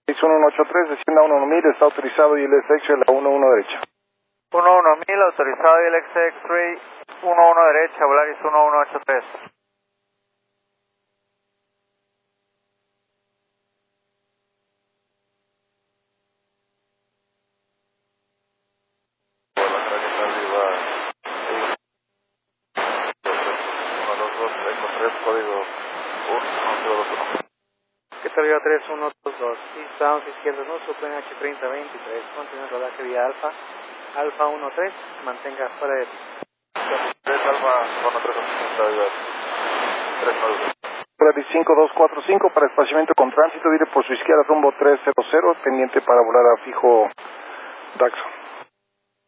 1183, descienda 11000, está autorizado y el X-Ray la 11 derecha. 11000, autorizado y el X-Ray 11 derecha, Volaris 1183. Código 1021. Categoría 3122, Eastbound izquierda no, suplen H3023, continúa el rodaje vía Alfa, Alfa 13, mantenga fuera de 3 Alfa, 1380, 39. Volaris 5245 para espaciamiento con tránsito, vire por su izquierda rumbo 300, pendiente para volar a fijo Daxon.